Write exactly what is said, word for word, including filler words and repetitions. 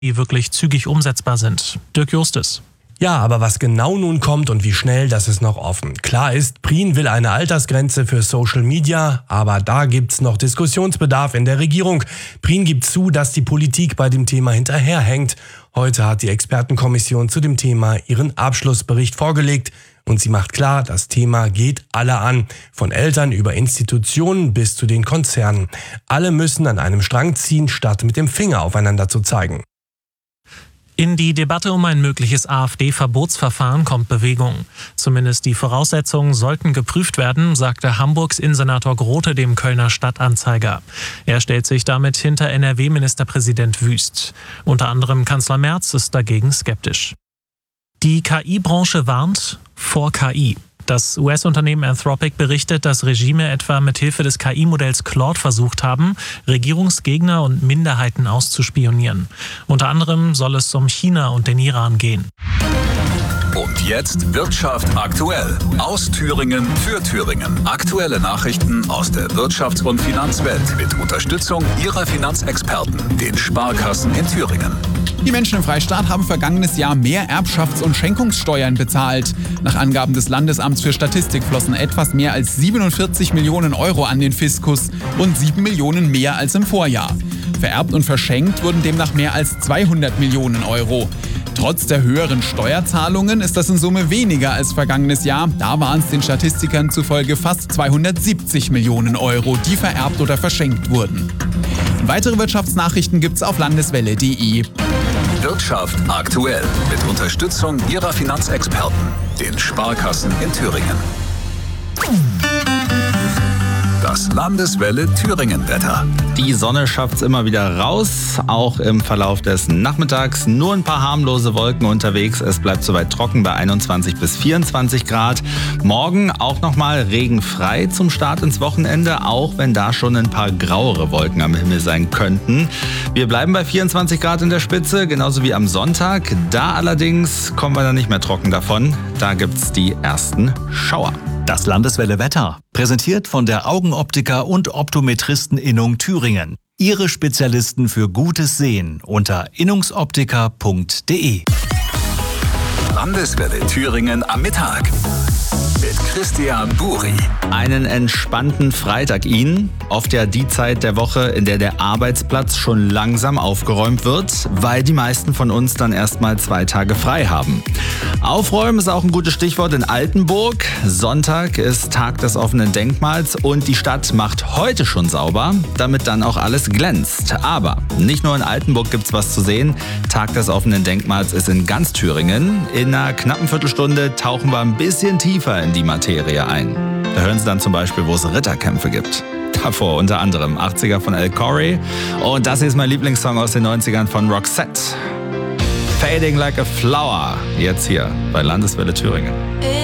die wirklich zügig umsetzbar sind. Dirk Justus. Ja, aber was genau nun kommt und wie schnell, das ist noch offen. Klar ist, Prien will eine Altersgrenze für Social Media, aber da gibt's noch Diskussionsbedarf in der Regierung. Prien gibt zu, dass die Politik bei dem Thema hinterherhängt. Heute hat die Expertenkommission zu dem Thema ihren Abschlussbericht vorgelegt. Und sie macht klar, das Thema geht alle an. Von Eltern über Institutionen bis zu den Konzernen. Alle müssen an einem Strang ziehen, statt mit dem Finger aufeinander zu zeigen. In die Debatte um ein mögliches AfD-Verbotsverfahren kommt Bewegung. Zumindest die Voraussetzungen sollten geprüft werden, sagte Hamburgs Innensenator Grote dem Kölner Stadtanzeiger. Er stellt sich damit hinter N R W-Ministerpräsident Wüst. Unter anderem Kanzler Merz ist dagegen skeptisch. Die K I-Branche warnt vor K I. Das U S-Unternehmen Anthropic berichtet, dass Regime etwa mit Hilfe des K I-Modells Claude versucht haben, Regierungsgegner und Minderheiten auszuspionieren. Unter anderem soll es um China und den Iran gehen. Und jetzt Wirtschaft aktuell. Aus Thüringen für Thüringen. Aktuelle Nachrichten aus der Wirtschafts- und Finanzwelt mit Unterstützung ihrer Finanzexperten, den Sparkassen in Thüringen. Die Menschen im Freistaat haben vergangenes Jahr mehr Erbschafts- und Schenkungssteuern bezahlt. Nach Angaben des Landesamts für Statistik flossen etwas mehr als siebenundvierzig Millionen Euro an den Fiskus und sieben Millionen mehr als im Vorjahr. Vererbt und verschenkt wurden demnach mehr als zweihundert Millionen Euro. Trotz der höheren Steuerzahlungen ist das in Summe weniger als vergangenes Jahr. Da waren es den Statistikern zufolge fast zweihundertsiebzig Millionen Euro, die vererbt oder verschenkt wurden. Weitere Wirtschaftsnachrichten gibt's auf landeswelle punkt de. Wirtschaft aktuell mit Unterstützung ihrer Finanzexperten, den Sparkassen in Thüringen. Das Landeswelle Thüringen-Wetter. Die Sonne schafft's immer wieder raus, auch im Verlauf des Nachmittags. Nur ein paar harmlose Wolken unterwegs. Es bleibt soweit trocken bei einundzwanzig bis vierundzwanzig Grad. Morgen auch nochmal regenfrei zum Start ins Wochenende, auch wenn da schon ein paar grauere Wolken am Himmel sein könnten. Wir bleiben bei vierundzwanzig Grad in der Spitze, genauso wie am Sonntag. Da allerdings kommen wir dann nicht mehr trocken davon. Da gibt's die ersten Schauer. Das Landeswelle Wetter, präsentiert von der Augenoptiker und Optometristen-Innung Thüringen. Ihre Spezialisten für gutes Sehen unter innungsoptiker punkt de. Landeswelle Thüringen am Mittag mit Christian Buri. Einen entspannten Freitag Ihnen. Oft ja die Zeit der Woche, in der der Arbeitsplatz schon langsam aufgeräumt wird, weil die meisten von uns dann erstmal zwei Tage frei haben. Aufräumen ist auch ein gutes Stichwort in Altenburg. Sonntag ist Tag des offenen Denkmals und die Stadt macht heute schon sauber, damit dann auch alles glänzt. Aber nicht nur in Altenburg gibt's was zu sehen. Tag des offenen Denkmals ist in ganz Thüringen. In einer knappen Viertelstunde tauchen wir ein bisschen tiefer in die Materie ein. Da hören Sie dann zum Beispiel, wo es Ritterkämpfe gibt. Davor unter anderem achtziger von Al Corey. Und das hier ist mein Lieblingssong aus den neunzigern von Roxette. Fading Like a Flower. Jetzt hier bei Landeswelle Thüringen.